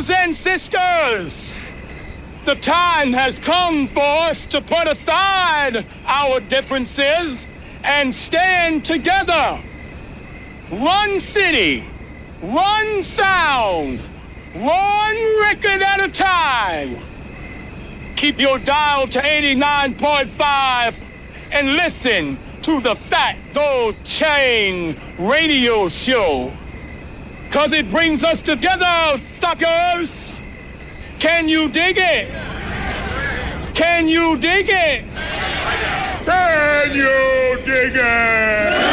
Brothers and sisters, the time has come for us to put aside our differences and stand together. One city, one sound, one record at a time. Keep your dial to 89.5 and listen to the Fat Gold Chain radio show. 'Cause it brings us together, suckers. Can you dig it? Can you dig it? Can you dig it?